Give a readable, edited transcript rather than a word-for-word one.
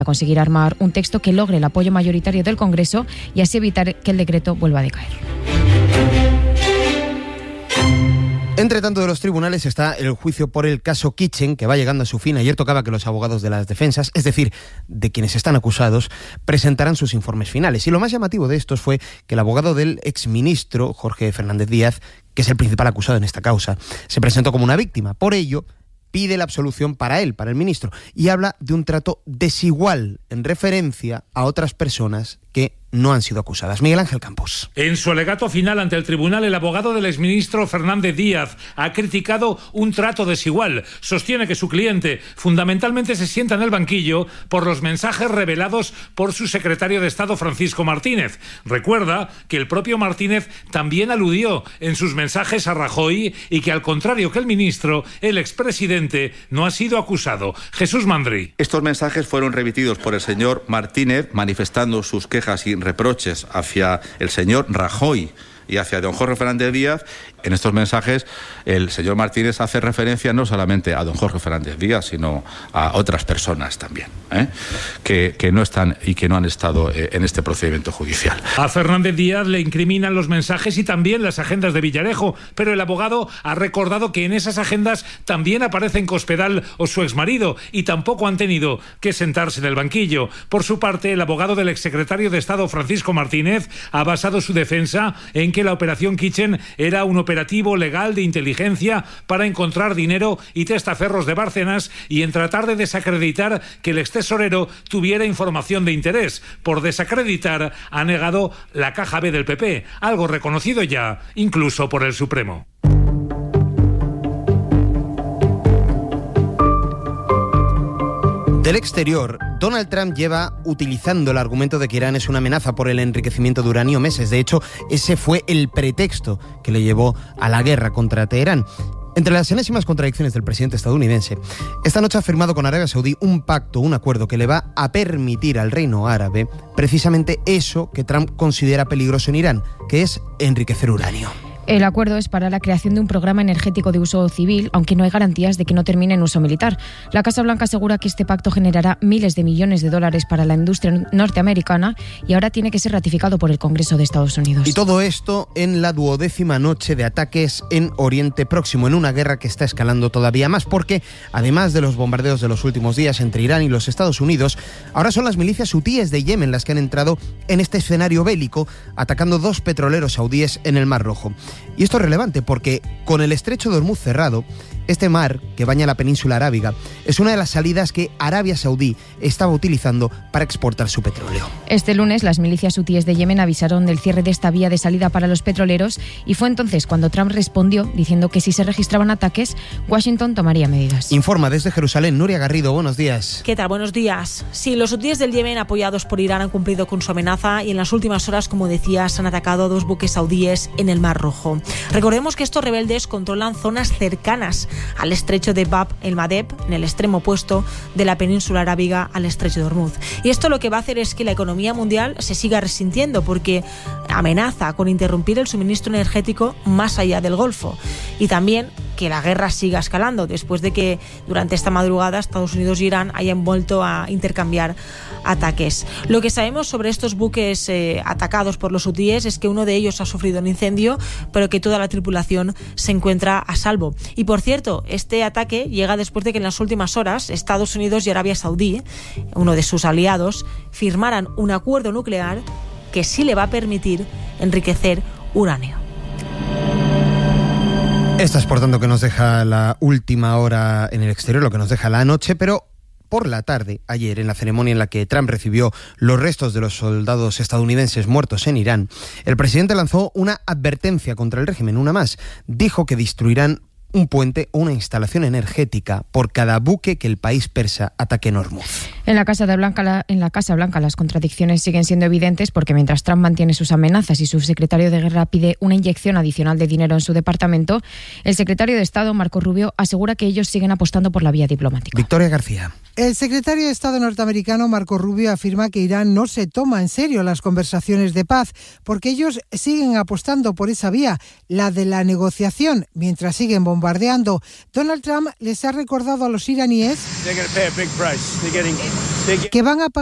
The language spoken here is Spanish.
conseguir armar un texto que logre el apoyo mayoritario del Congreso y así evitar que el decreto vuelva a decaer. Entre tanto, de los tribunales está el juicio por el caso Kitchen, que va llegando a su fin. Ayer tocaba que los abogados de las defensas, es decir, de quienes están acusados, presentaran sus informes finales. Y lo más llamativo de estos fue que el abogado del exministro, Jorge Fernández Díaz, que es el principal acusado en esta causa, se presentó como una víctima. Por ello, pide la absolución para él, para el ministro, y habla de un trato desigual en referencia a otras personas que no han sido acusadas. Miguel Ángel Campos. En su alegato final ante el tribunal, el abogado del exministro Fernández Díaz ha criticado un trato desigual. Sostiene que su cliente fundamentalmente se sienta en el banquillo por los mensajes revelados por su secretario de Estado, Francisco Martínez. Recuerda que el propio Martínez también aludió en sus mensajes a Rajoy y que, al contrario que el ministro, el expresidente no ha sido acusado. Jesús Mandri. Estos mensajes fueron remitidos por el señor Martínez manifestando sus quejas y reproches hacia el señor Rajoy y hacia don Jorge Fernández Díaz. En estos mensajes el señor Martínez hace referencia no solamente a don Jorge Fernández Díaz, sino a otras personas también, que no están y que no han estado en este procedimiento judicial. A Fernández Díaz le incriminan los mensajes y también las agendas de Villarejo, pero el abogado ha recordado que en esas agendas también aparecen Cospedal o su exmarido y tampoco han tenido que sentarse en el banquillo. Por su parte, el abogado del exsecretario de Estado, Francisco Martínez, ha basado su defensa en que la operación Kitchen era un operativo legal de inteligencia para encontrar dinero y testaferros de Bárcenas y en tratar de desacreditar que el extesorero tuviera información de interés. Por desacreditar, ha negado la caja B del PP, algo reconocido ya incluso por el Supremo. Del exterior, Donald Trump lleva utilizando el argumento de que Irán es una amenaza por el enriquecimiento de uranio meses. De hecho, ese fue el pretexto que le llevó a la guerra contra Teherán. Entre las enésimas contradicciones del presidente estadounidense, esta noche ha firmado con Arabia Saudí un pacto, un acuerdo que le va a permitir al reino árabe precisamente eso que Trump considera peligroso en Irán, que es enriquecer uranio. El acuerdo es para la creación de un programa energético de uso civil, aunque no hay garantías de que no termine en uso militar. La Casa Blanca asegura que este pacto generará miles de millones de dólares para la industria norteamericana y ahora tiene que ser ratificado por el Congreso de Estados Unidos. Y todo esto en la 12ª noche de ataques en Oriente Próximo, en una guerra que está escalando todavía más, porque además de los bombardeos de los últimos días entre Irán y los Estados Unidos, ahora son las milicias hutíes de Yemen las que han entrado en este escenario bélico, atacando 2 petroleros saudíes en el Mar Rojo. Y esto es relevante porque con el estrecho de Hormuz cerrado, este mar que baña la península arábiga es una de las salidas que Arabia Saudí estaba utilizando para exportar su petróleo. Este lunes las milicias hutíes de Yemen avisaron del cierre de esta vía de salida para los petroleros y fue entonces cuando Trump respondió diciendo que si se registraban ataques, Washington tomaría medidas. Informa desde Jerusalén Nuria Garrido, buenos días. ¿Qué tal? Buenos días. Sí, los hutíes del Yemen apoyados por Irán han cumplido con su amenaza y en las últimas horas, como decías, han atacado a 2 buques saudíes en el Mar Rojo. Recordemos que estos rebeldes controlan zonas cercanas al estrecho de Bab el-Mandeb, en el extremo opuesto de la península arábiga al estrecho de Hormuz. Y esto lo que va a hacer es que la economía mundial se siga resintiendo porque amenaza con interrumpir el suministro energético más allá del Golfo. Y también que la guerra siga escalando después de que durante esta madrugada Estados Unidos y Irán hayan vuelto a intercambiar ataques. Lo que sabemos sobre estos buques atacados por los hutíes es que uno de ellos ha sufrido un incendio, pero que toda la tripulación se encuentra a salvo. Y por cierto, este ataque llega después de que en las últimas horas Estados Unidos y Arabia Saudí, uno de sus aliados, firmaran un acuerdo nuclear que sí le va a permitir enriquecer uranio. Esta es por tanto que nos deja la última hora en el exterior, lo que nos deja la noche, pero por la tarde, ayer, en la ceremonia en la que Trump recibió los restos de los soldados estadounidenses muertos en Irán, el presidente lanzó una advertencia contra el régimen, una más. Dijo que destruirán un puente o una instalación energética por cada buque que el país persa ataque en Hormuz. En la Casa Blanca las contradicciones siguen siendo evidentes porque mientras Trump mantiene sus amenazas y su secretario de Guerra pide una inyección adicional de dinero en su departamento, el secretario de Estado, Marco Rubio, asegura que ellos siguen apostando por la vía diplomática. Victoria García. El secretario de Estado norteamericano Marco Rubio afirma que Irán no se toma en serio las conversaciones de paz porque ellos siguen apostando por esa vía, la de la negociación, mientras siguen bombardeando. Donald Trump les ha recordado a los iraníes que van a